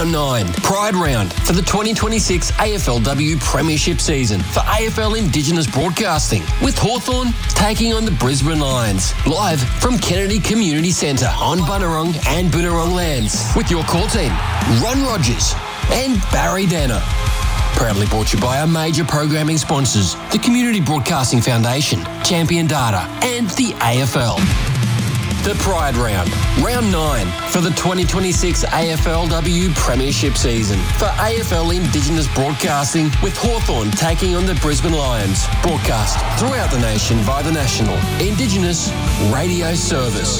Round 9, Pride Round for the 2026 AFLW Premiership season for AFL Indigenous Broadcasting, with Hawthorn taking on the Brisbane Lions. Live from Kennedy Community Centre on Bunurong and Boonwurrung lands, with your call team, Ron Rogers and Barry Danner. Proudly brought to you by our major programming sponsors, the Community Broadcasting Foundation, Champion Data and the AFL. The Pride Round, Round 9 for the 2026 AFLW Premiership season for AFL Indigenous Broadcasting, with Hawthorn taking on the Brisbane Lions. Broadcast throughout the nation via the National Indigenous Radio Service.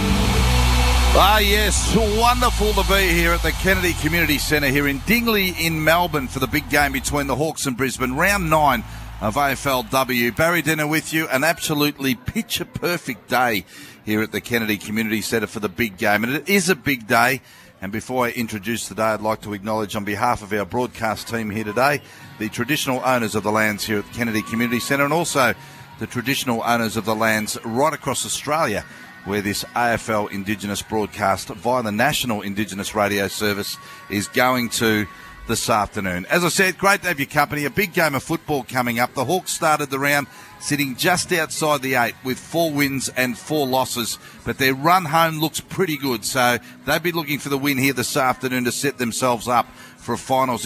Ah, yes, wonderful to be here at the Kennedy Community Centre here in Dingley in Melbourne for the big game between the Hawks and Brisbane. Round 9 of AFLW. Barry Denner with you. An absolutely picture-perfect day here at the Kennedy Community Centre for the big game. And it is a big day. And before I introduce the day, I'd like to acknowledge on behalf of our broadcast team here today, the traditional owners of the lands here at the Kennedy Community Centre, and also the traditional owners of the lands right across Australia, where this AFL Indigenous broadcast via the National Indigenous Radio Service is going to this afternoon. As I said, great to have your company. A big game of football coming up. The Hawks started the round sitting just outside the 8 with 4 wins and 4 losses, but their run home looks pretty good. So they'll be looking for the win here this afternoon to set themselves up for a finals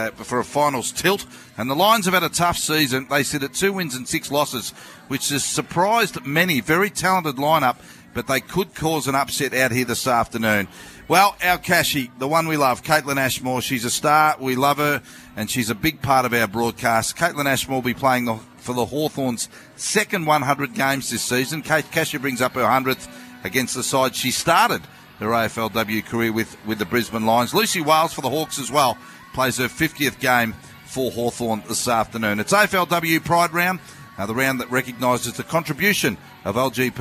tilt. And the Lions have had a tough season. They sit at 2 wins and 6 losses, which has surprised many. Very talented lineup, but they could cause an upset out here this afternoon. Well, our Cashy, the one we love, Caitlin Ashmore, she's a star. We love her, and she's a big part of our broadcast. Caitlin Ashmore will be playing for the Hawthorns' second 100 games this season. Cashy brings up her 100th against the side she started her AFLW career with the Brisbane Lions. Lucy Wales for the Hawks as well plays her 50th game for Hawthorn this afternoon. It's AFLW Pride Round. The round that recognises the contribution of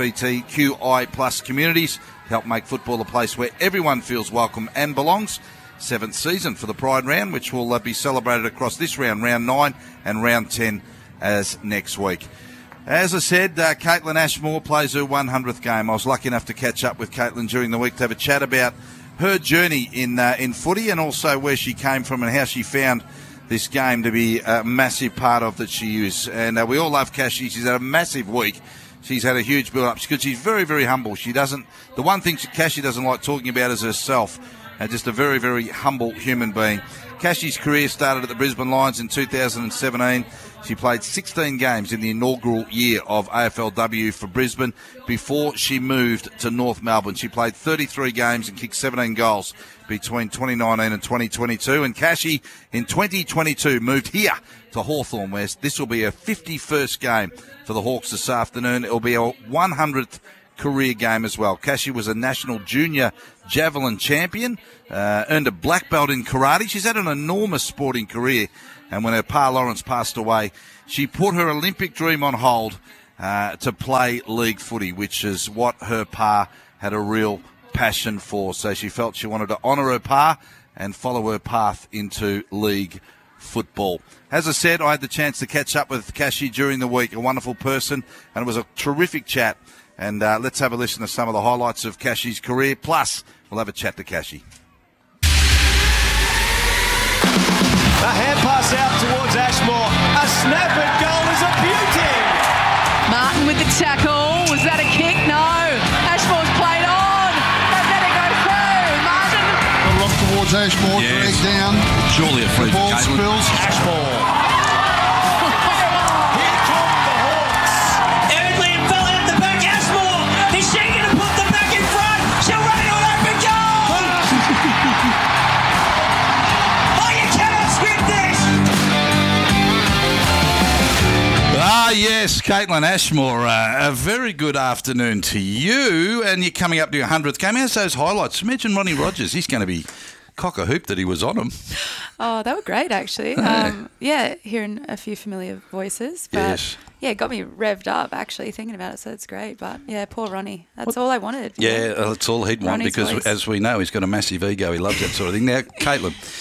LGBTQI plus communities to help make football a place where everyone feels welcome and belongs. 7th season for the Pride Round, which will be celebrated across this round, Round 9 and Round 10 as next week. As I said, Caitlin Ashmore plays her 100th game. I was lucky enough to catch up with Caitlin during the week to have a chat about her journey in footy, and also where she came from and how she found this game to be a massive part of that she is. And we all love Cashy. She's had a massive week. She's had a huge build-up because she's very, very humble. The one thing Cashy doesn't like talking about is herself, and just a very, very humble human being. Cashy's career started at the Brisbane Lions in 2017. She played 16 games in the inaugural year of AFLW for Brisbane before she moved to North Melbourne. She played 33 games and kicked 17 goals between 2019 and 2022. And Cashy, in 2022, moved here to Hawthorn, where this will be her 51st game for the Hawks this afternoon. It will be her 100th career game as well. Cashy was a national junior javelin champion, earned a black belt in karate. She's had an enormous sporting career, and when her pa Lawrence passed away, she put her Olympic dream on hold to play league footy, which is what her pa had a real passion for. So she felt she wanted to honour her pa and follow her path into league football. As I said, I had the chance to catch up with Cashy during the week, a wonderful person, and it was a terrific chat. And let's have a listen to some of the highlights of Cashy's career. Plus, we'll have a chat to Cashy. A hand pass out towards Ashmore. A snap and goal is a beauty. Martin with the tackle. Was that a kick? No. Ashmore's played on. Don't let it go through. Martin. A look towards Ashmore, yes. Dragged down. Surely a free the ball spills. Ashmore. Here come the Hawks. Early and fell out the back. Ashmore. Is she going to put them back in front? She'll run it all open goal. Oh, you cannot script this. Ah, yes, Caitlin Ashmore, a very good afternoon to you, and you're coming up to your 100th game. How's those highlights? Imagine Ronnie Rogers, he's going to be cock-a-hoop that he was on them. Oh, they were great, actually. Hearing a few familiar voices. But Yes. Yeah, it got me revved up, actually, thinking about it, so it's great. But, yeah, poor Ronnie. That's all I wanted. Yeah, that's all he'd want Ronnie's because, voice. as we know, he's got a massive ego. He loves that sort of thing. Now, Caitlin,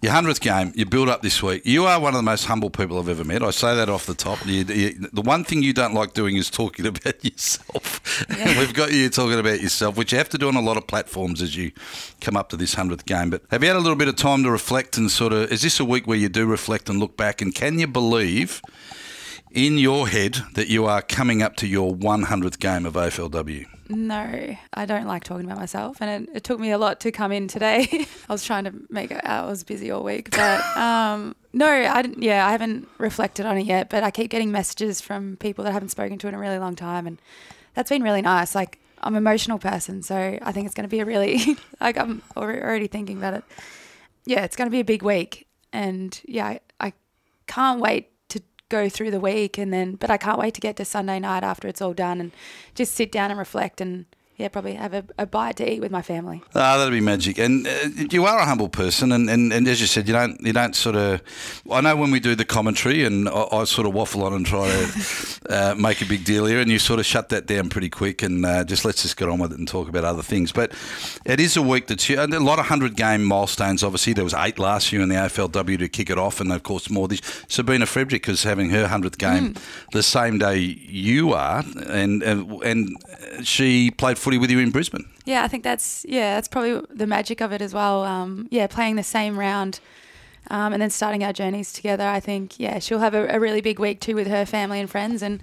Your 100th game, you build up this week. You are one of the most humble people I've ever met. I say that off the top. The one thing you don't like doing is talking about yourself. Yeah. We've got you talking about yourself, which you have to do on a lot of platforms as you come up to this 100th game. But have you had a little bit of time to reflect and sort of, is this a week where you do reflect and look back? And can you believe in your head that you are coming up to your 100th game of AFLW? No, I don't like talking about myself, and it took me a lot to come in today. I was trying to make it out. I was busy all week, but no, I didn't. Yeah, I haven't reflected on it yet, but I keep getting messages from people that I haven't spoken to in a really long time, and that's been really nice. Like, I'm an emotional person, so I think it's going to be a really like I'm already thinking about it. Yeah, it's going to be a big week, and yeah, I can't wait go through the week, but I can't wait to get to Sunday night after it's all done and just sit down and reflect and probably have a bite to eat with my family. That'd be magic. And you are a humble person, and as you said, you don't sort of. I know when we do the commentary, and I sort of waffle on and try to make a big deal here, and you sort of shut that down pretty quick, and let's just get on with it and talk about other things. But it is a week that's a lot of 100-game milestones. Obviously, there was 8 last year in the AFLW to kick it off, and of course more this. Sabina Frederick is having her 100th game the same day you are, and she played footy with you in Brisbane. Yeah, I think that's probably the magic of it as well. Playing the same round and then starting our journeys together. I think, she'll have a really big week too with her family and friends. And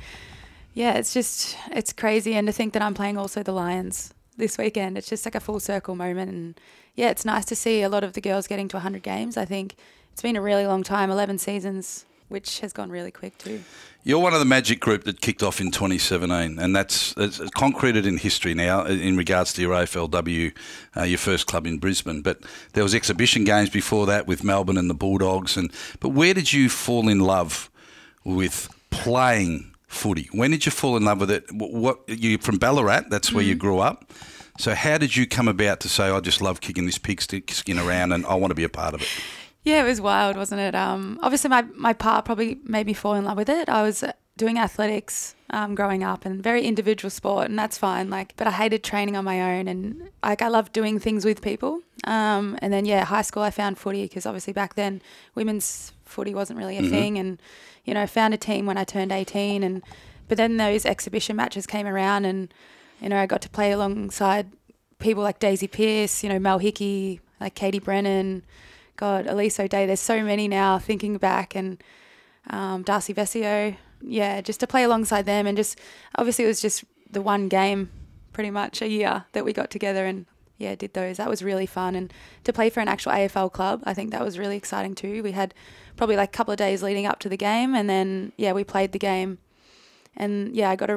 it's crazy. And to think that I'm playing also the Lions this weekend, it's just like a full circle moment. And it's nice to see a lot of the girls getting to 100 games. I think it's been a really long time, 11 seasons, which has gone really quick too. You're one of the magic group that kicked off in 2017, and it's concreted in history now in regards to your AFLW, your first club in Brisbane. But there was exhibition games before that with Melbourne and the Bulldogs. But where did you fall in love with playing footy? When did you fall in love with it? You're from Ballarat, that's where you grew up. So how did you come about to say, I just love kicking this pig skin around and I want to be a part of it? Yeah, it was wild, wasn't it? Obviously, my pa probably made me fall in love with it. I was doing athletics growing up, and very individual sport, and that's fine. But I hated training on my own, and I loved doing things with people. And then high school I found footy because obviously back then women's footy wasn't really a thing, and found a team when I turned 18. But then those exhibition matches came around, and I got to play alongside people like Daisy Pearce, Mel Hickey, like Katie Brennan. God, Elise O'Day, there's so many now thinking back, and Darcy Vesio, just to play alongside them, and just obviously it was just the one game pretty much a year that we got together and did those. That was really fun, and to play for an actual AFL club, I think that was really exciting too. We had probably like a couple of days leading up to the game, and then we played the game, and I got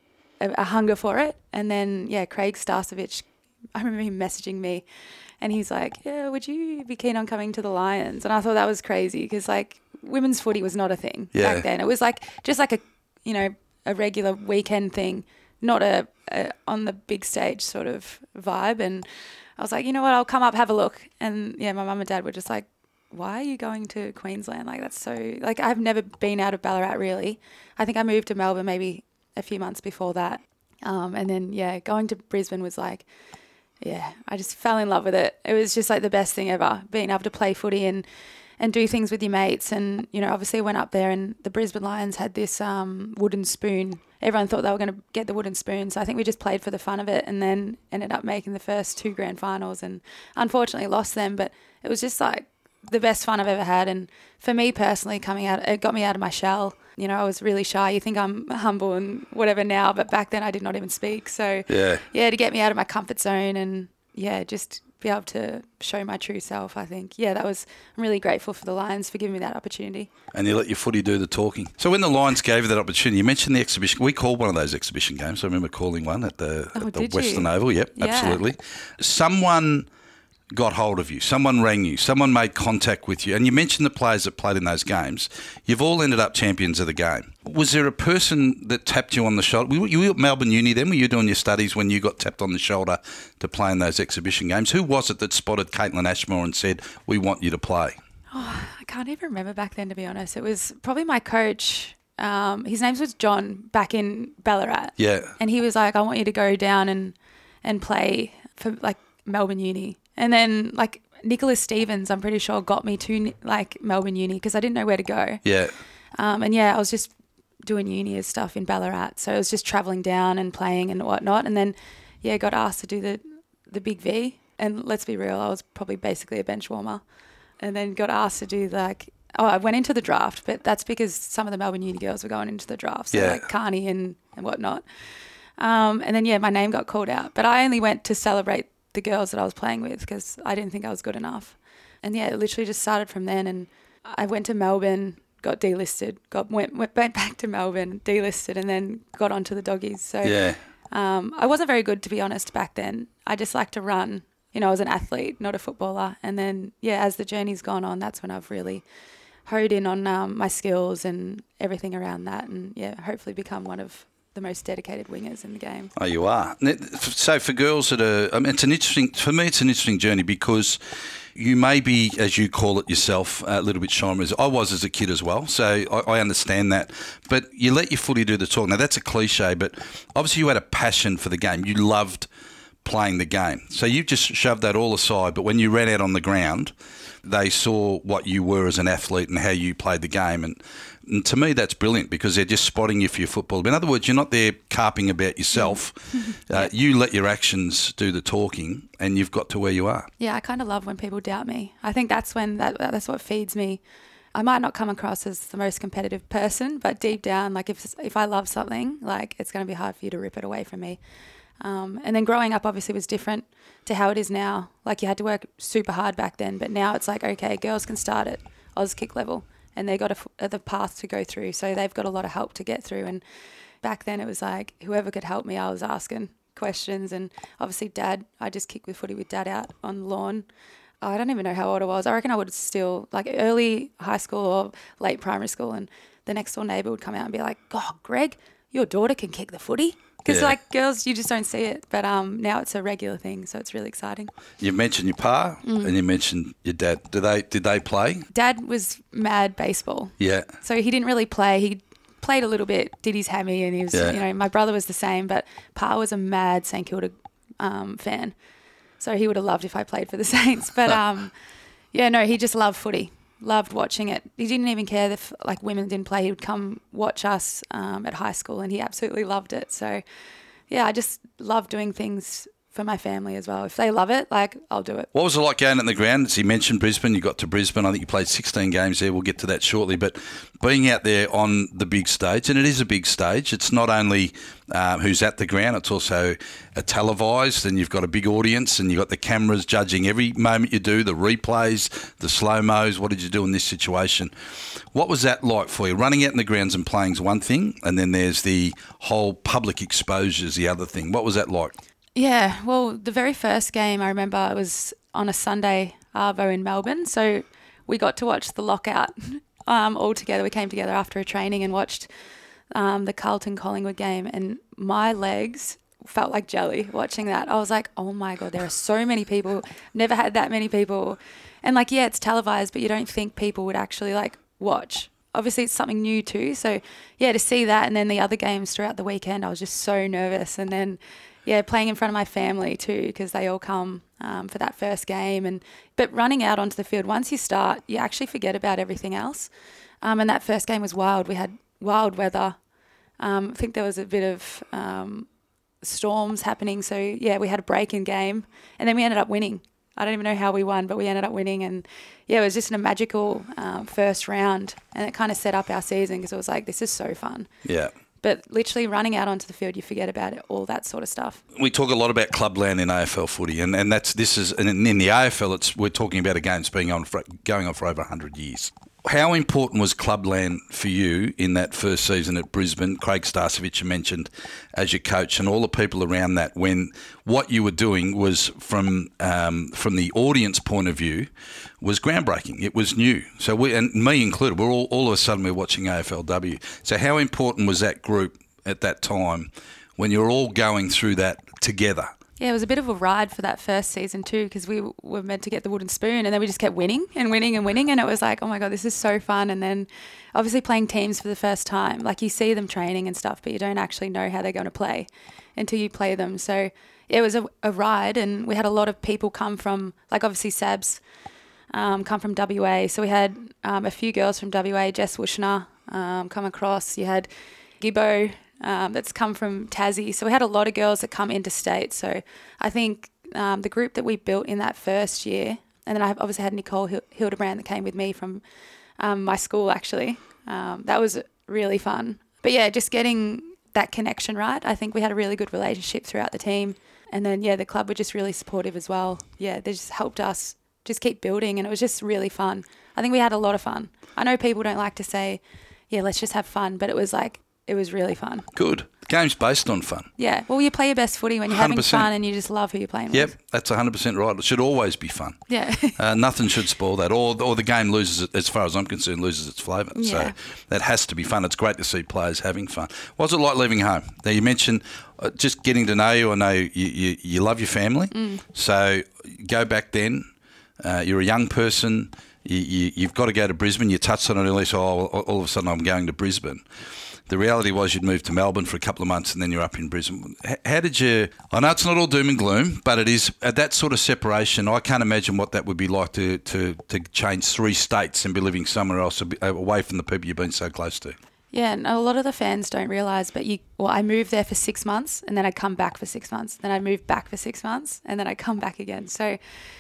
a hunger for it. And then Craig Starcevich, I remember him messaging me. And he's like, would you be keen on coming to the Lions? And I thought that was crazy because, women's footy was not a thing back then. It was just like a regular weekend thing, not a on the big stage sort of vibe. And I was like, you know what, I'll come up, have a look. And, my mum and dad were just like, why are you going to Queensland? That's so, I've never been out of Ballarat really. I think I moved to Melbourne maybe a few months before that. And then, going to Brisbane was I just fell in love with it. It was just the best thing ever, being able to play footy and do things with your mates. And, obviously I went up there and the Brisbane Lions had this wooden spoon. Everyone thought they were going to get the wooden spoon. So I think we just played for the fun of it and then ended up making the first 2 grand finals and unfortunately lost them. But it was just the best fun I've ever had. And for me personally, it got me out of my shell. I was really shy. You think I'm humble and whatever now, but back then I did not even speak. So, to get me out of my comfort zone and, just be able to show my true self, I think. I'm really grateful for the Lions for giving me that opportunity. And you let your footy do the talking. So when the Lions gave you that opportunity, you mentioned the exhibition. We called one of those exhibition games. I remember calling one at the Western Oval. Yep, absolutely. Someone got hold of you, someone rang you, someone made contact with you, and you mentioned the players that played in those games. You've all ended up champions of the game. Was there a person that tapped you on the shoulder? You were at Melbourne Uni then? Were you doing your studies when you got tapped on the shoulder to play in those exhibition games? Who was it that spotted Caitlin Ashmore and said, we want you to play? Oh, I can't even remember back then, to be honest. It was probably my coach. His name was John, back in Ballarat. Yeah. And he was like, I want you to go down and play for Melbourne Uni. And then Nicholas Stevens, I'm pretty sure, got me to like Melbourne Uni because I didn't know where to go. Yeah. And I was just doing uni as stuff in Ballarat. So I was just travelling down and playing and whatnot. And then, got asked to do the Big V. And let's be real, I was probably basically a bench warmer. And then got asked to do I went into the draft, but that's because some of the Melbourne Uni girls were going into the draft. So like Carney and whatnot. And then, my name got called out. But I only went to celebrate the girls that I was playing with because I didn't think I was good enough. And, it literally just started from then. And I went to Melbourne, got delisted, went back to Melbourne, delisted, and then got onto the Doggies. So I wasn't very good, to be honest, back then. I just liked to run. I was an athlete, not a footballer. And then, as the journey's gone on, that's when I've really honed in on my skills and everything around that, and hopefully become one of the most dedicated wingers in the game. Oh, you are. So for girls that are, it's an interesting journey because you may be, as you call it yourself, a little bit shy. I was as a kid as well, so I understand that. But you let your footy do the talk. Now that's a cliche, but obviously you had a passion for the game. You loved playing the game. So you just shoved that all aside, but when you ran out on the ground, they saw what you were as an athlete and how you played the game. And to me, that's brilliant because they're just spotting you for your football. In other words, you're not there carping about yourself. You let your actions do the talking and you've got to where you are. Yeah, I kind of love when people doubt me. I think that's when that's what feeds me. I might not come across as the most competitive person, but deep down, like if I love something, like it's going to be hard for you to rip it away from me. And then growing up obviously was different to how it is now. Like you had to work super hard back then, but now it's like, okay, girls can start at Auskick level and they got the path to go through. So they've got a lot of help to get through. And back then it was like whoever could help me, I was asking questions. And obviously Dad, I just kicked with footy with Dad out on the lawn. I don't even know how old I was. I reckon I would still like early high school or late primary school. And the next door neighbour would come out and be like, "God, Greg, your daughter can kick the footy." Because like girls, you just don't see it. But now it's a regular thing, so it's really exciting. You mentioned your pa and you mentioned your dad. Did they play? Dad was mad baseball. Yeah. So he didn't really play. He played a little bit, did his hammy, and he was, my brother was the same. But pa was a mad St Kilda fan. So he would have loved if I played for the Saints. But he just loved footy. Loved watching it. He didn't even care if like women didn't play. He would come watch us at high school and he absolutely loved it. So I just love doing things for my family as well. If they love it, like I'll do it. What was it like going in the ground? As you mentioned Brisbane, you got to Brisbane. I think you played 16 games there. We'll get to that shortly. But being out there on the big stage, and it is a big stage, it's not only who's at the ground, it's also televised and you've got a big audience and you've got the cameras judging every moment you do, the replays, the slow-mos. What did you do in this situation? What was that like for you? Running out in the grounds and playing is one thing, and then there's the whole public exposure is the other thing. What was that like? Yeah, well, the very first game I remember it was on a Sunday arvo in Melbourne. So we got to watch the lockout all together. We came together after a training and watched the Carlton-Collingwood game, and my legs felt like jelly watching that. I was like, oh my God, there are so many people. Never had that many people. And like, it's televised, but you don't think people would actually like watch. Obviously, it's something new too. So to see that, and then the other games throughout the weekend, I was just so nervous. And then playing in front of my family too, because they all come for that first game. But running out onto the field, once you start, you actually forget about everything else. And that first game was wild. We had wild weather. I think there was a bit of storms happening. So, we had a break in game. And then we ended up winning. I don't even know how we won, but we ended up winning. And, it was just a magical first round. And it kind of set up our season because it was like, this is so fun. Yeah. But literally running out onto the field, you forget about it, all that sort of stuff. We talk a lot about clubland in AFL footy, and in the AFL, we're talking about a game that's going on for over 100 years. How important was clubland for you in that first season at Brisbane? Craig Starcevich you mentioned as your coach, and all the people around that, when what you were doing was from the audience point of view was groundbreaking. It was new. So we, and me included, we're all of a sudden we're watching AFLW. So how important was that group at that time when you're all going through that together? Yeah, it was a bit of a ride for that first season too, because we were meant to get the wooden spoon and then we just kept winning and winning and winning, and it was like, oh my God, this is so fun. And then obviously playing teams for the first time, like you see them training and stuff, but you don't actually know how they're going to play. until you play them. So it was a ride, and we had a lot of people come from, like obviously Sabs, come from WA. So we had a few girls from WA, Jess Wushner come across. You had Gibbo that's come from Tassie. So we had a lot of girls that come interstate. So I think the group that we built in that first year, and then I obviously had Nicole Hildebrand that came with me from my school actually. That was really fun. But yeah, just getting that connection right. I think we had a really good relationship throughout the team. And then, yeah, the club were just really supportive as well. Yeah, they just helped us just keep building, and it was just really fun. I think we had a lot of fun. I know people don't like to say, yeah, let's just have fun, but it was really fun. Good. The game's based on fun. Yeah. Well, you play your best footy when you're 100%. Having fun and you just love who you're playing Yep, with. that's 100% right. It should always be fun. Yeah. Nothing should spoil that. Or the game loses, as far as I'm concerned, loses its flavour. Yeah. So that has to be fun. It's great to see players having fun. What's it like leaving home? Now, you mentioned just getting to know you. I know you love your family. So go back then. You're a young person. You've got to go to Brisbane. You touched on it earlier, so all of a sudden I'm going to Brisbane. The reality was you'd moved to Melbourne for a couple of months and then you're up in Brisbane. How did you... I know it's not all doom and gloom, but it is at that sort of separation. I can't imagine what that would be like to change 3 states and be living somewhere else away from the people you've been so close to. Yeah, and a lot of the fans don't realise, but I moved there for 6 months and then I'd come back for 6 months. Then I'd move back for 6 months and then I'd come back again. So,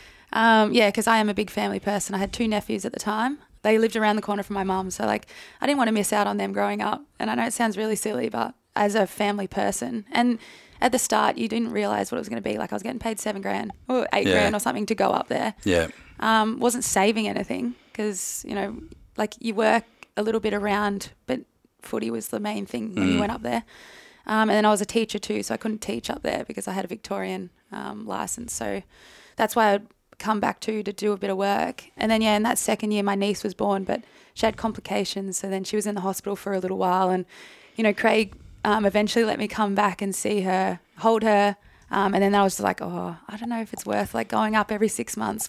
because I am a big family person. I had 2 nephews at the time. They lived around the corner from my mum. So, I didn't want to miss out on them growing up. And I know it sounds really silly, but as a family person, and at the start, you didn't realise what it was going to be. I was getting paid $7,000 or $8,000 or something to go up there. Yeah. Wasn't saving anything because, you work a little bit around, but footy was the main thing when you went up there. And then I was a teacher too, so I couldn't teach up there because I had a Victorian licence. So that's why I'd come back to do a bit of work. And then, in that second year, my niece was born, but she had complications. So then she was in the hospital for a little while. And, Craig eventually let me come back and see her, hold her. And then I was like, I don't know if it's worth going up every 6 months.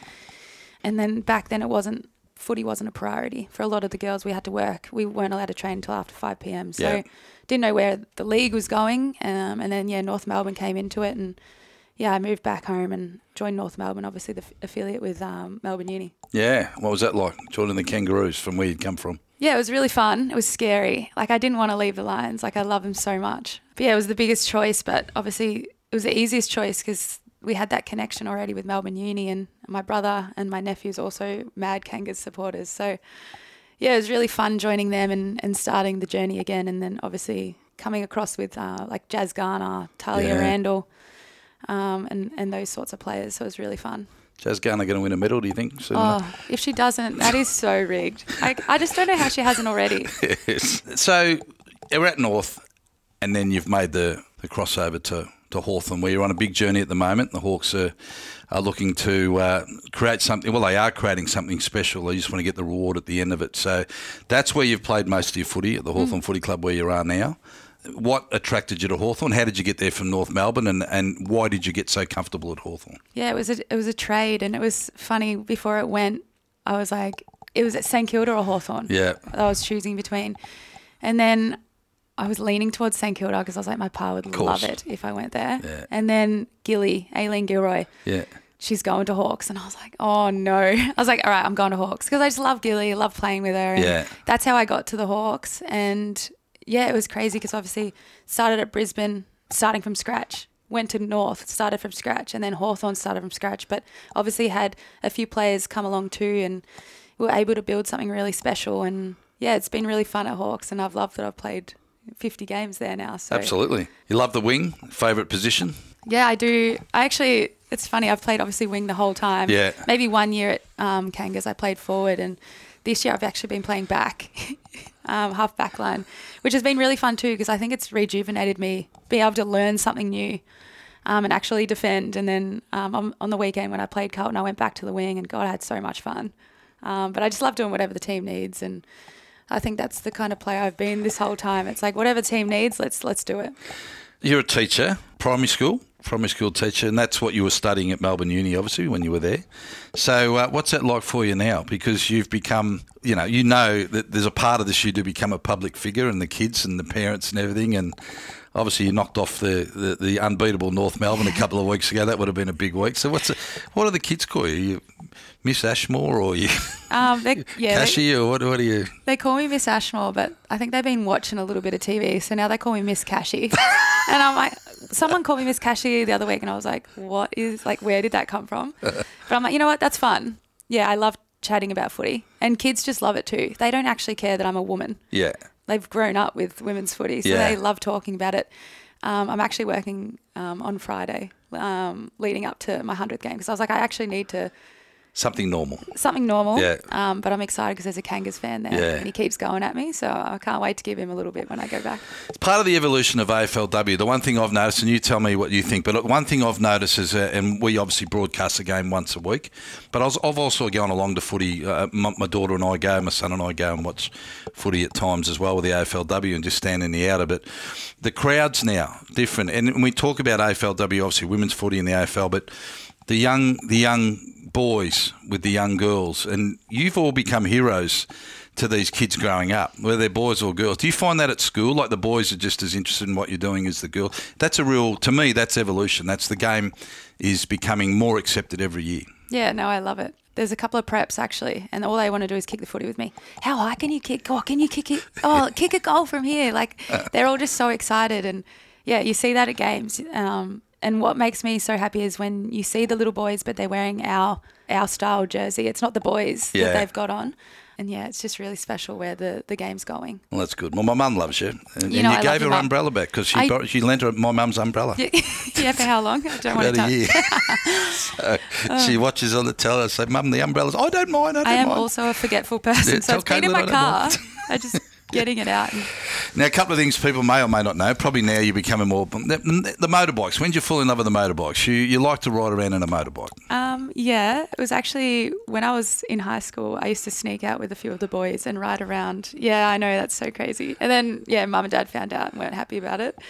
And then back then footy wasn't a priority. For a lot of the girls, we had to work. We weren't allowed to train until after 5 p.m. So didn't know where the league was going. And then, North Melbourne came into it. And, I moved back home and joined North Melbourne, obviously the affiliate with Melbourne Uni. Yeah. What was that like, joining the Kangaroos from where you'd come from? Yeah, it was really fun. It was scary. I didn't want to leave the Lions. I love them so much. But, it was the biggest choice. But obviously it was the easiest choice because we had that connection already with Melbourne Uni, and my brother and my nephew's also mad Kangas supporters. So, it was really fun joining them and starting the journey again. And then obviously coming across with Jazz Garner, Talia Randall, and those sorts of players. So it was really fun. Jazz Garner going to win a medal, do you think? If she doesn't, that is so rigged. I just don't know how she hasn't already. Yes. So we're at North, and then you've made the crossover to Hawthorn, where you're on a big journey at the moment. The Hawks are looking to create something. Well, they are creating something special. They just want to get the reward at the end of it. So that's where you've played most of your footy, at the Hawthorn Footy Club, where you are now. What attracted you to Hawthorn? How did you get there from North Melbourne, and why did you get so comfortable at Hawthorn? Yeah, it was a trade, and it was funny. Before it went, I was like, it was at St Kilda or Hawthorn. Yeah, I was choosing between, and then I was leaning towards St Kilda because I was like, my pa would love it if I went there. Yeah. And then Aileen Gilroy. Yeah. She's going to Hawks. And I was like, oh, no. I was like, all right, I'm going to Hawks because I just love Gilly, love playing with her. And that's how I got to the Hawks. And, it was crazy because obviously started at Brisbane, starting from scratch, went to North, started from scratch, and then Hawthorn started from scratch. But obviously had a few players come along too, and we were able to build something really special. And, it's been really fun at Hawks, and I've loved that I've played 50 games there now. So. Absolutely. You love the wing? Favourite position? Yeah, I do. It's funny, I've played obviously wing the whole time. Yeah. Maybe 1 year at Kangas I played forward, and this year I've actually been playing back, half back line, which has been really fun too because I think it's rejuvenated me, being able to learn something new and actually defend. And then on the weekend when I played Carlton, I went back to the wing, and God, I had so much fun. But I just love doing whatever the team needs, and I think that's the kind of player I've been this whole time. It's like whatever the team needs, let's do it. You're a teacher, primary school teacher, and that's what you were studying at Melbourne Uni, obviously, when you were there. So what's that like for you now? Because you've become, you know that there's a part of this you do become a public figure, and the kids and the parents and everything. And Obviously, you knocked off the unbeatable North Melbourne a couple of weeks ago. That would have been a big week. So what do the kids call you? You Miss Ashmore or you Cashy or what are you? They call me Miss Ashmore, but I think they've been watching a little bit of TV, so now they call me Miss Cashy. And I'm like, someone called me Miss Cashy the other week, and I was like, where did that come from? But I'm like, you know what? That's fun. Yeah, I love chatting about footy, and kids just love it too. They don't actually care that I'm a woman. Yeah. They've grown up with women's footy, so they love talking about it. I'm actually working on Friday leading up to my 100th game because I was like, I actually need to... Something normal. Yeah. But I'm excited because there's a Kangas fan there and he keeps going at me, so I can't wait to give him a little bit when I go back. It's part of the evolution of AFLW. The one thing I've noticed, and you tell me what you think, but one thing I've noticed is, and we obviously broadcast the game once a week, but I've also gone along to footy. My daughter and I go, my son and I go and watch footy at times as well with the AFLW and just stand in the outer. But the crowd's now different. And we talk about AFLW, obviously women's footy in the AFL, but the young boys with the young girls, and you've all become heroes to these kids growing up, whether they're boys or girls. Do you find that at school, like the boys are just as interested in what you're doing as the girls? To me, that's evolution. That's the game is becoming more accepted every year. Yeah, no, I love it. There's a couple of preps actually, and all they want to do is kick the footy with me. How high can you kick? Oh, can you kick it? Oh, kick a goal from here. Like they're all just so excited, and yeah, you see that at games. And what makes me so happy is when you see the little boys, but they're wearing our style jersey. It's not the boys that they've got on. And, yeah, it's just really special where the game's going. Well, that's good. Well, my mum loves you. And you gave her umbrella back because she lent her my mum's umbrella. Yeah, for how long? I don't want to touch. About a year. She watches on the television and says, Mum, the umbrella's... I don't mind. I am also a forgetful person, so it's been in my car. I just... getting it out. Now, a couple of things people may or may not know. Probably now you're becoming more... The motorbikes. When did you fall in love with the motorbikes? You like to ride around in a motorbike? Yeah. It was actually when I was in high school, I used to sneak out with a few of the boys and ride around. Yeah, I know. That's so crazy. And then, Mum and Dad found out and weren't happy about it.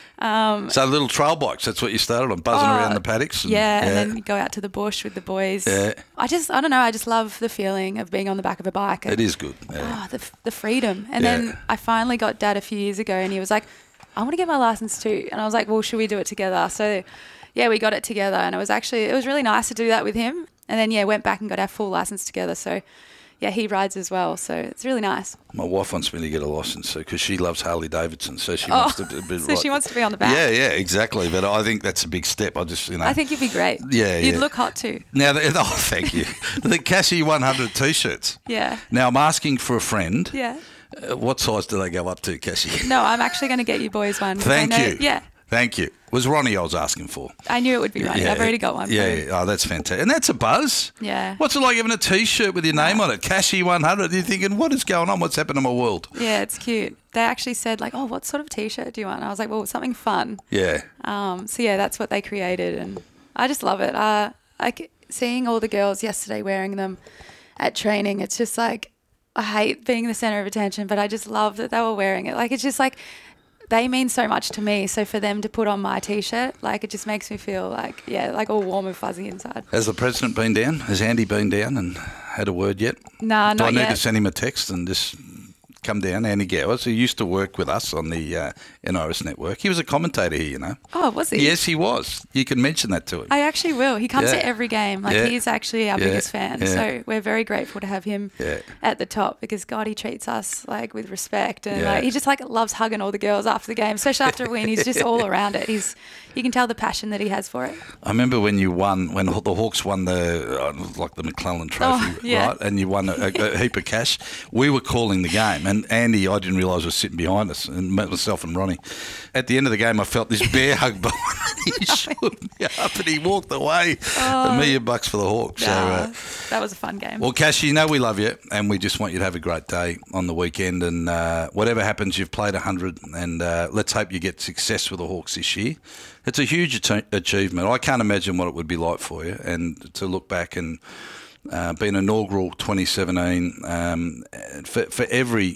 So little trail bikes, that's what you started on, buzzing around the paddocks? And then go out to the bush with the boys. Yeah. I don't know, I just love the feeling of being on the back of a bike. It is good. Yeah. The freedom. And then I finally got Dad a few years ago and he was like, I want to get my license too. And I was like, well, should we do it together? So, we got it together and it was really nice to do that with him. And then, went back and got our full license together. So, he rides as well, so it's really nice. My wife wants me to get a licence because she loves Harley Davidson, so she wants to. She wants to be on the back. Yeah, exactly. But I think that's a big step. I think you'd be great. Yeah, you'd look hot too. Now, thank you. The Cassie 100 T-shirts. Yeah. Now I'm asking for a friend. Yeah. What size do they go up to, Cassie? No, I'm actually going to get you boys one. Thank you. Yeah. Thank you. It was Ronnie I was asking for. I knew it would be Ronnie. Yeah. I've already got one. Yeah. Oh, that's fantastic. And that's a buzz. Yeah. What's it like having a T-shirt with your name on it? Cashy 100. You're thinking, what is going on? What's happened to my world? Yeah, it's cute. They actually said, like, what sort of T-shirt do you want? And I was like, well, something fun. Yeah. That's what they created. And I just love it. Seeing all the girls yesterday wearing them at training, it's just like, I hate being the centre of attention, but I just love that they were wearing it. Like, it's just like... They mean so much to me, so for them to put on my T-shirt, it just makes me feel like all warm and fuzzy inside. Has the President been down? Has Andy been down and had a word yet? No, not yet. Do I need to send him a text and just come down? Andy Gowers, who used to work with us on the NRS network. He was a commentator here, you know. Oh, was he? Yes, he was. You can mention that to him. I actually will. He comes to every game. He's actually our biggest fan. Yeah. So we're very grateful to have him at the top because, God, he treats us, with respect. And, he just, loves hugging all the girls after the game, especially after a win. He's just all around it. You can tell the passion that he has for it. I remember when the Hawks won the McClellan Trophy, right? And you won a heap of cash. We were calling the game. And Andy, I didn't realise, was sitting behind us, and myself and Ronnie. At the end of the game, I felt this bear hug behind me. He shook me up and he walked away. $1 million for the Hawks. So, that was a fun game. Well, Cash, we love you, and we just want you to have a great day on the weekend. And whatever happens, you've played 100, and let's hope you get success with the Hawks this year. It's a huge achievement. I can't imagine what it would be like for you, and to look back and be an inaugural 2017 for every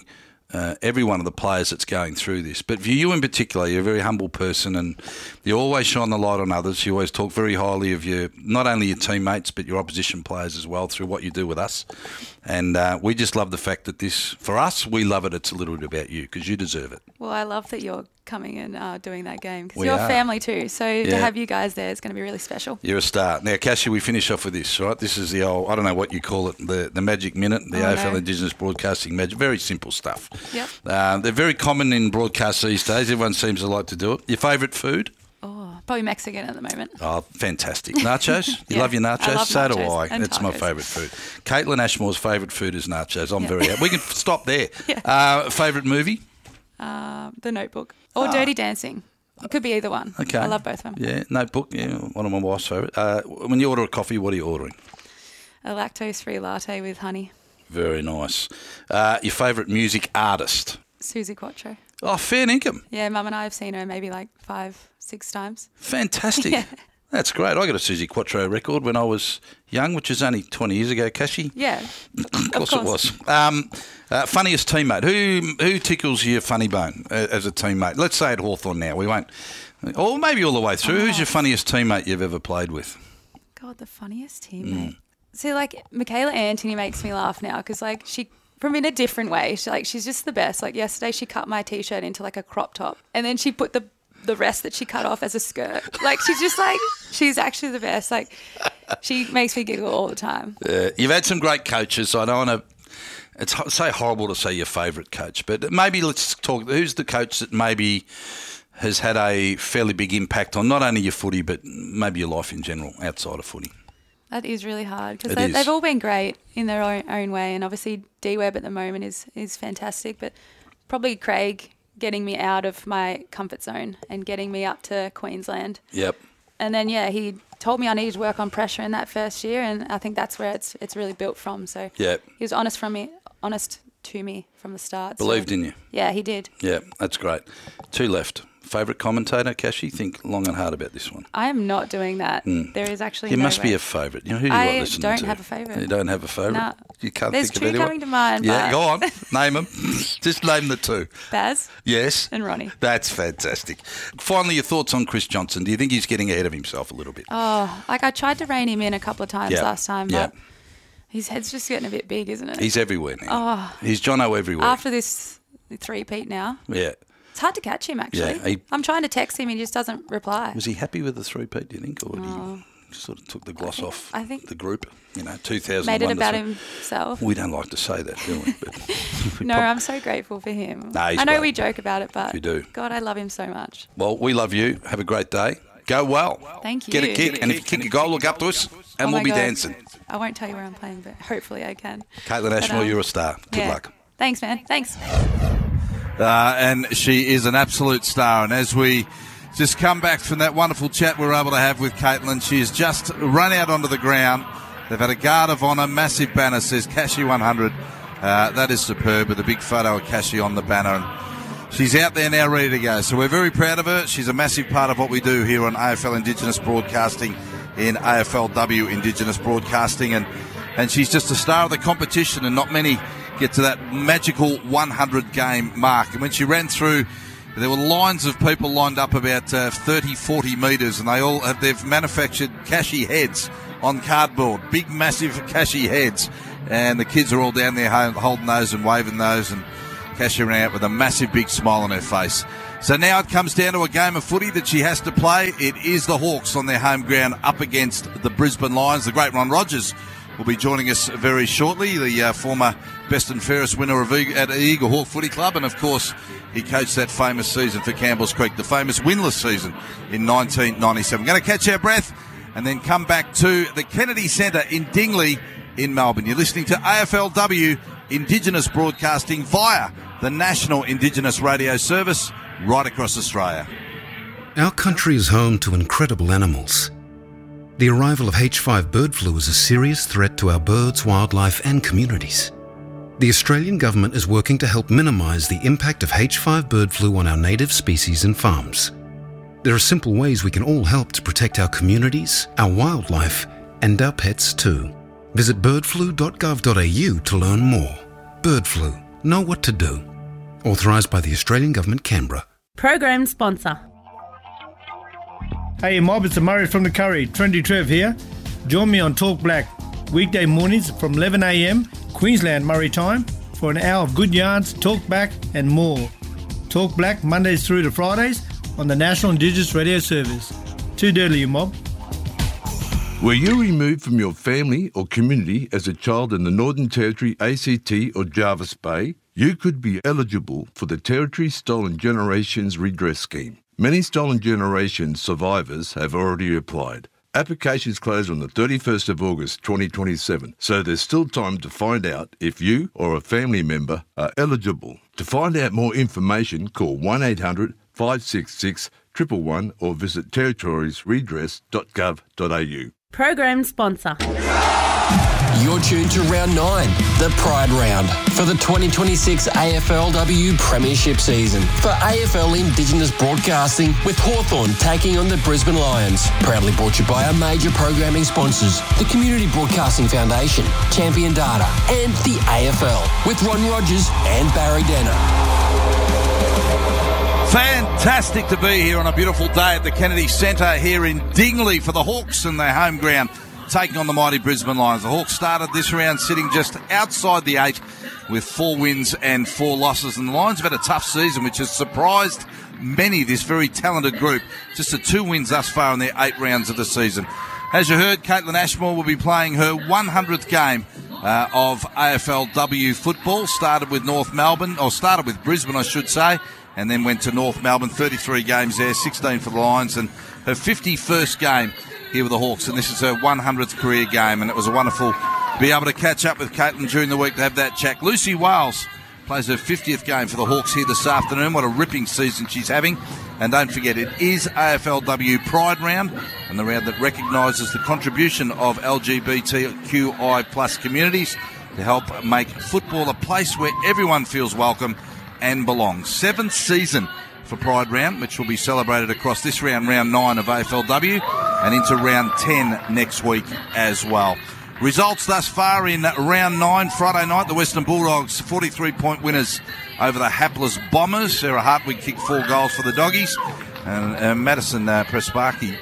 every one of the players that's going through this. But for you in particular, you're a very humble person and you always shine the light on others. You always talk very highly of not only your teammates, but your opposition players as well through what you do with us. And we just love the fact that this, for us, we love it. It's a little bit about you because you deserve it. Well, I love that you're coming and doing that game because We you're are. family too. So to have you guys there is going to be really special. You're a star. Now, Cassie, we finish off with this, right? This is the old, I don't know what you call it, the magic minute, the AFL no. Indigenous Broadcasting magic. Very simple stuff. Yep. They're very common in broadcasts these days. Everyone seems to like to do it. Your favourite food? Oh, probably Mexican at the moment. Oh, fantastic. Nachos? You Yeah, love your nachos? I love So do nachos I. and That's my tacos. favourite food. Caitlin Ashmore's favourite food is nachos. I'm Yeah. very happy. We can stop there. Yeah. Favourite movie? The Notebook or Dirty Dancing. It could be either one. Okay. I love both of them. Yeah, Notebook. Yeah, one of my wife's favourite. When you order a coffee, what are you ordering? A lactose-free latte with honey. Very nice. Your favourite music artist? Susie Quattro. Oh, fair income. Yeah, Mum and I have seen her maybe like 5-6 times. Fantastic. Yeah. That's great. I got a Susie Quattro record when I was young, which is only 20 years ago, Cassie. Yeah. Of course it was. Funniest teammate. Who tickles your funny bone as a teammate? Let's say at Hawthorn now. We won't. Or maybe all the way through. Who's your funniest teammate you've ever played with? God, the funniest teammate. See, like, Michaela Anthony makes me laugh now because, like, from in a different way, she's just the best. Like, yesterday she cut my T-shirt into, like, a crop top and then she put the rest that she cut off as a skirt. Like, she's just, like, she's actually the best. Like, she makes me giggle all the time. You've had some great coaches. I don't want to... It's so horrible to say your favourite coach, but maybe let's talk... Who's the coach that maybe has had a fairly big impact on not only your footy, but maybe your life in general outside of footy? That is really hard because It is. they've all been great in their own way. And obviously D-Web at the moment is fantastic, but probably Craig getting me out of my comfort zone and getting me up to Queensland. Yep. And then, he told me I needed to work on pressure in that first year, and I think that's where it's really built from. So Yep. he was honest to me from the start. Believed in you. Yeah, he did. Yeah, that's great. 2 left. Favourite commentator, Cassie? Think long and hard about this one. I am not doing that. There is actually You no must be way. a favourite. You know, who do you I like listening to? don't have a favourite. You don't have a favourite? Nah. You can't There's think of two anyone? coming to mind, Yeah, but- go on. Name them. Just name the 2. Baz Yes. and Ronnie. That's fantastic. Finally, your thoughts on Chris Johnson. Do you think he's getting ahead of himself a little bit? Oh, like I tried to rein him in a couple of times Yeah. last time, Yeah. but his head's just getting a bit big, isn't it? He's everywhere now. He's Jono everywhere. After this 3-peat now, Yeah. it's hard to catch him actually. Yeah, I'm trying to text him, he just doesn't reply. Was he happy with the 3-peat, do you think? Or did he sort of took the gloss off I think- the group? 2001. Made it about that's what- himself. We don't like to say that, do we? But we No, prob- I'm so grateful for him. Nah, he's I know great. we joke about it, but You do. God, I love him so much. Well, we love you. Have a great day. Go well. Thank Get a you. kick. And if you kick a goal, look up to us and Oh we'll my be God. dancing. I won't tell you where I'm playing, but hopefully I can. Caitlin Ashmore, um, you're a star. Good Yeah. luck. Thanks, man. Thanks. And she is an absolute star. And as we just come back from that wonderful chat we were able to have with Caitlin, she has just run out onto the ground. They've had a guard of honour, massive banner says Cassie 100. That is superb with a big photo of Cassie on the banner. And she's out there now ready to go. So we're very proud of her. She's a massive part of what we do here on AFL Indigenous Broadcasting in AFLW Indigenous Broadcasting. And she's just a star of the competition, and not many get to that magical 100 game mark. And when she ran through, there were lines of people lined up about 30, 40 metres, and they've manufactured Cassie heads on cardboard, big massive Cassie heads, and the kids are all down there holding those and waving those, and Cassie ran out with a massive big smile on her face. So now it comes down to a game of footy that she has to play. It is the Hawks on their home ground up against the Brisbane Lions. The great Ron Rogers will be joining us very shortly, the former best and fairest winner at Eagle Hawk Footy Club, and of course he coached that famous season for Campbell's Creek, the famous winless season in 1997. Going to catch our breath and then come back to the Kennedy Centre in Dingley in Melbourne. You're listening to AFLW Indigenous Broadcasting via the National Indigenous Radio Service right across Australia. Our country is home to incredible animals. The arrival of H5 bird flu is a serious threat to our birds, wildlife and communities. The Australian government is working to help minimise the impact of H5 bird flu on our native species and farms. There are simple ways we can all help to protect our communities, our wildlife and our pets too. Visit birdflu.gov.au to learn more. Bird flu. Know what to do. Authorised by the Australian Government, Canberra. Program sponsor. Hey mob, it's Murray from the Curry. Trendy Trev here. Join me on Talk Black, weekday mornings from 11 a.m, Queensland Murray time, for an hour of good yarns, talk back and more. Talk Black Mondays through to Fridays on the National Indigenous Radio Service. Too dirty, you mob. Were you removed from your family or community as a child in the Northern Territory, ACT or Jervis Bay? You could be eligible for the Territory Stolen Generations Redress Scheme. Many Stolen Generations survivors have already applied. Applications close on the 31st of August 2027, so there's still time to find out if you or a family member are eligible. To find out more information, call 1800 566 111 or visit territoriesredress.gov.au. Program sponsor. You're tuned to Round 9, the Pride Round, for the 2026 AFLW Premiership season for AFL Indigenous Broadcasting, with Hawthorn taking on the Brisbane Lions. Proudly brought to you by our major programming sponsors, the Community Broadcasting Foundation, Champion Data, and the AFL, with Ron Rogers and Barry Denner. Fantastic to be here on a beautiful day at the Kennedy Centre here in Dingley for the Hawks and their home ground, taking on the mighty Brisbane Lions. The Hawks started this round sitting just outside the 8 with 4 wins and 4 losses. And the Lions have had a tough season, which has surprised many, this very talented group. Just the 2 wins thus far in their 8 rounds of the season. As you heard, Caitlin Ashmore will be playing her 100th game of AFLW football. Started with Brisbane, I should say, and then went to North Melbourne. 33 games there, 16 for the Lions, and her 51st game here with the Hawks, and this is her 100th career game, and it was a wonderful to be able to catch up with Caitlin during the week to have that chat. Lucy Wales plays her 50th game for the Hawks here this afternoon. What a ripping season she's having. And don't forget, it is AFLW Pride Round, and the round that recognises the contribution of LGBTQI plus communities to help make football a place where everyone feels welcome and belongs. 7th season for Pride Round, which will be celebrated across this round, round 9 of AFLW, and into round 10 next week as well. Results thus far in round 9, Friday night, the Western Bulldogs 43-point winners over the hapless Bombers. Sarah Hartwig kicked 4 goals for the Doggies, and Madison Presparksy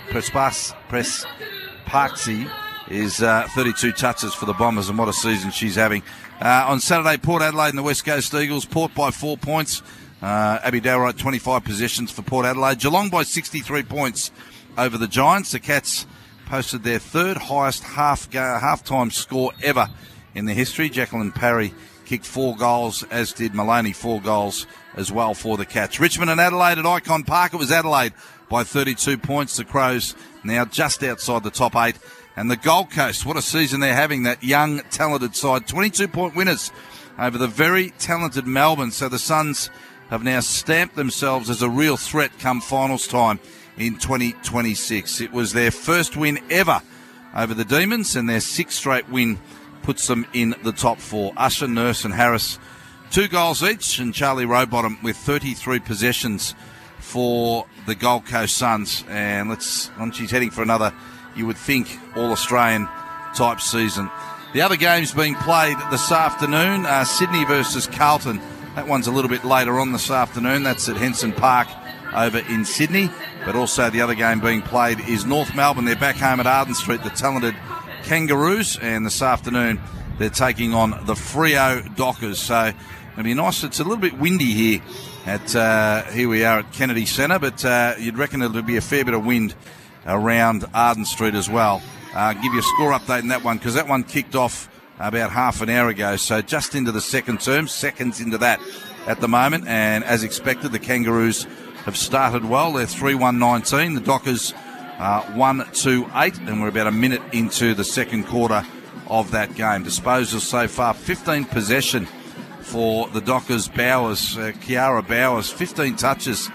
is 32 touches for the Bombers, and what a season she's having. On Saturday, Port Adelaide and the West Coast Eagles, Port by 4 points. Abby Dowright, 25 possessions for Port Adelaide. Geelong by 63 points over the Giants. The Cats posted their 3rd highest half-time score ever in the history. Jacqueline Parry kicked 4 goals, as did Maloney, 4 goals as well for the Cats. Richmond and Adelaide at Icon Park. It was Adelaide by 32 points. The Crows now just outside the top 8. And the Gold Coast, what a season they're having, that young, talented side. 22-point winners over the very talented Melbourne. So the Suns have now stamped themselves as a real threat come finals time in 2026. It was their first win ever over the Demons, and their 6th straight win puts them in the top 4. Usher, Nurse and Harris, 2 goals each, and Charlie Rowbottom with 33 possessions for the Gold Coast Suns. And she's heading for another, you would think, All-Australian type season. The other games being played this afternoon, Sydney versus Carlton. That one's a little bit later on this afternoon. That's at Henson Park over in Sydney. But also the other game being played is North Melbourne. They're back home at Arden Street, the talented Kangaroos. And this afternoon they're taking on the Freo Dockers. So it'll be nice. It's a little bit windy here here we are at Kennedy Centre, but you'd reckon it'll be a fair bit of wind around Arden Street as well. Give you a score update in that one, because that one kicked off about half an hour ago, so just into the second term, seconds into that at the moment. And as expected, the Kangaroos have started well. They're 3-1-19. The Dockers 1-2-8, and we're about a minute into the second quarter of that game. Disposals so far, 15 possession for the Dockers. Kiara Bowers, 15 touches